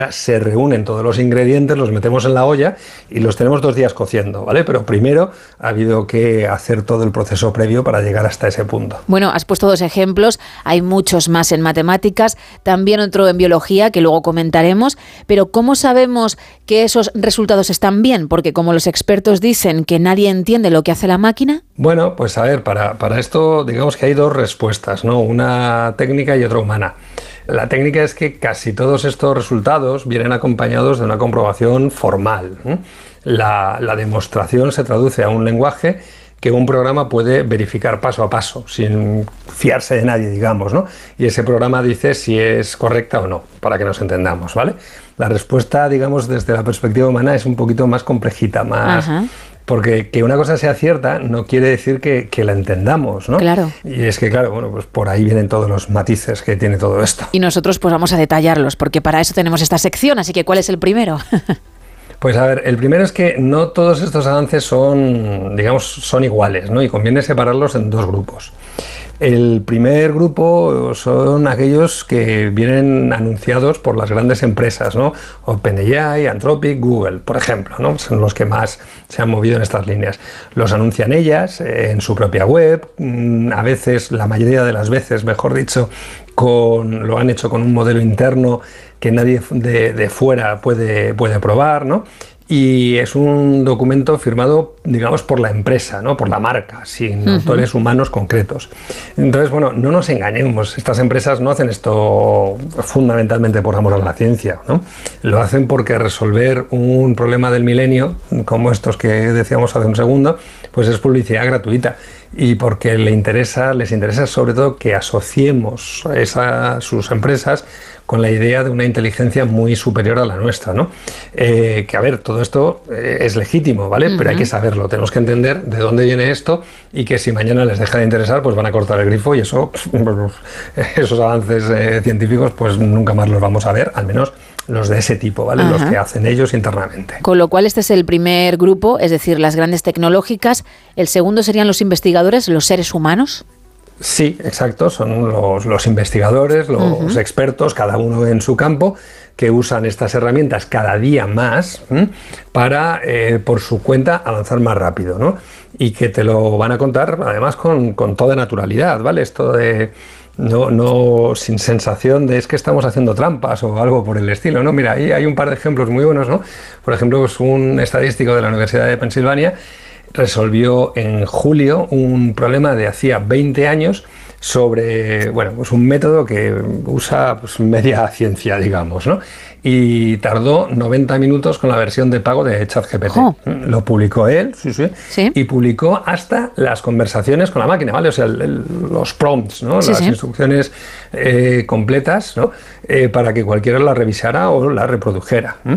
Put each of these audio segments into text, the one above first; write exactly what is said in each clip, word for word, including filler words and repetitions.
se reúnen todos los ingredientes, los metemos en la olla y los tenemos dos días cociendo, ¿vale? Pero primero ha habido que hacer todo el proceso previo para llegar hasta ese punto. Bueno, has puesto dos ejemplos, hay muchos más en matemáticas, también otro en biología que luego comentaremos, pero ¿cómo sabemos que esos resultados están bien? Porque como los expertos dicen que nadie entiende lo que hace la máquina. Bueno, pues a ver, para, para esto digamos que hay dos respuestas, ¿no? Una técnica y otra humana. La técnica es que casi todos estos resultados vienen acompañados de una comprobación formal. La, la demostración se traduce a un lenguaje que un programa puede verificar paso a paso, sin fiarse de nadie, digamos, ¿no? Y ese programa dice si es correcta o no, para que nos entendamos, ¿vale? La respuesta, digamos, desde la perspectiva humana es un poquito más complejita, más... Ajá. Porque que una cosa sea cierta no quiere decir que, que la entendamos, ¿no? Claro. Y es que, claro, bueno, pues por ahí vienen todos los matices que tiene todo esto. Y nosotros pues vamos a detallarlos, porque para eso tenemos esta sección, así que ¿cuál es el primero? Pues a ver, el primero es que no todos estos avances son, digamos, son iguales, ¿no? Y conviene separarlos en dos grupos. El primer grupo son aquellos que vienen anunciados por las grandes empresas, ¿no? OpenAI, Anthropic, Google, por ejemplo, ¿no? Son los que más se han movido en estas líneas. Los anuncian ellas eh, en su propia web, a veces, la mayoría de las veces, mejor dicho, con, lo han hecho con un modelo interno que nadie de, de fuera puede, puede probar, ¿no? Y es un documento firmado, digamos, por la empresa, ¿no? Por la marca, sin uh-huh. autores humanos concretos. Entonces, bueno, no nos engañemos. Estas empresas no hacen esto fundamentalmente por amor a la ciencia, ¿no? Lo hacen porque resolver un problema del milenio, como estos que decíamos hace un segundo, pues es publicidad gratuita. Y porque le interesa, les interesa sobre todo que asociemos esa, sus empresas con la idea de una inteligencia muy superior a la nuestra, ¿no? Eh, que a ver, todo esto eh, es legítimo, ¿vale? Uh-huh. Pero hay que saberlo, tenemos que entender de dónde viene esto y que si mañana les deja de interesar, pues van a cortar el grifo y eso, esos avances eh, científicos, pues nunca más los vamos a ver, al menos los de ese tipo, ¿vale? Uh-huh. Los que hacen ellos internamente. Con lo cual este es el primer grupo, es decir, las grandes tecnológicas. El segundo serían los investigadores, los seres humanos. Sí, exacto, son los, los investigadores, los uh-huh. expertos, cada uno en su campo, que usan estas herramientas cada día más ¿m? para, eh, por su cuenta, avanzar más rápido, ¿no? Y que te lo van a contar, además, con, con toda naturalidad, ¿vale? Esto de... No, no sin sensación de es que estamos haciendo trampas o algo por el estilo, ¿no? Mira, ahí hay un par de ejemplos muy buenos, ¿no? Por ejemplo, pues un estadístico de la Universidad de Pensilvania resolvió en julio un problema de hacía veinte años sobre, bueno, pues un método que usa pues media ciencia, digamos, ¿no? Y tardó noventa minutos con la versión de pago de ChatGPT. Oh. Lo publicó él, sí, sí, sí, y publicó hasta las conversaciones con la máquina, ¿vale? O sea, el, el, los prompts, ¿no? Sí, las sí. instrucciones eh, completas, ¿no? Eh, para que cualquiera la revisara o la reprodujera. ¿eh?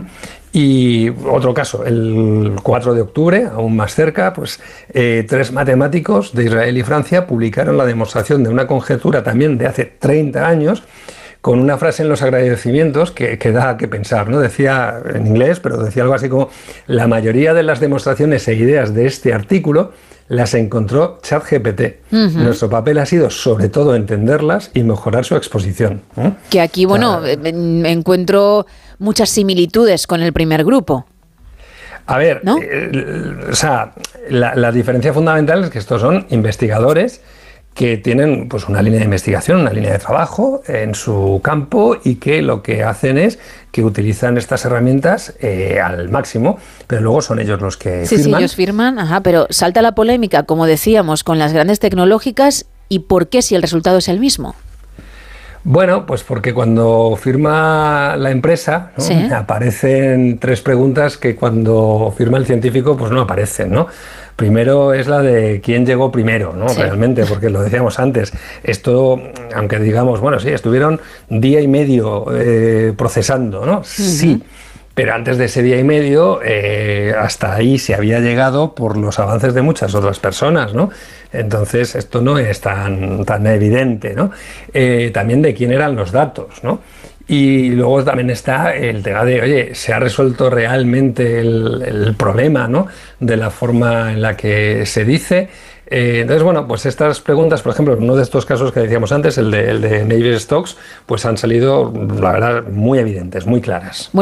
Y otro caso, el cuatro de octubre, aún más cerca, pues eh, tres matemáticos de Israel y Francia publicaron la demostración de una conjetura también de hace treinta años, con una frase en los agradecimientos que, que da que pensar, ¿no? Decía en inglés, pero decía algo así como: la mayoría de las demostraciones e ideas de este artículo las encontró ChatGPT. Uh-huh. Nuestro papel ha sido, sobre todo, entenderlas y mejorar su exposición. ¿eh? Que aquí, bueno, o sea, encuentro muchas similitudes con el primer grupo. A ver, ¿no? eh, o sea, la, la diferencia fundamental es que estos son investigadores que tienen pues una línea de investigación, una línea de trabajo en su campo y que lo que hacen es que utilizan estas herramientas eh, al máximo, pero luego son ellos los que sí, firman. Sí, ellos firman, ajá, pero salta la polémica, como decíamos, con las grandes tecnológicas. ¿Y por qué si el resultado es el mismo? Bueno, pues porque cuando firma la empresa, ¿no? ¿Sí? Aparecen tres preguntas que cuando firma el científico pues no aparecen, ¿no? Primero es la de quién llegó primero, ¿no? Sí. Realmente, porque lo decíamos antes, esto, aunque digamos, bueno, sí, estuvieron día y medio eh, procesando, ¿no? Uh-huh. Sí. Pero antes de ese día y medio, eh, hasta ahí se había llegado por los avances de muchas otras personas, ¿no? Entonces, esto no es tan, tan evidente, ¿no? Eh, también de quién eran los datos, ¿no? Y luego también está el tema de, oye, ¿se ha resuelto realmente el, el problema, ¿no? De la forma en la que se dice? Eh, entonces, bueno, pues estas preguntas, por ejemplo, en uno de estos casos que decíamos antes, el de, el de Navier Stokes, pues han salido, la verdad, muy evidentes, muy claras. Bueno.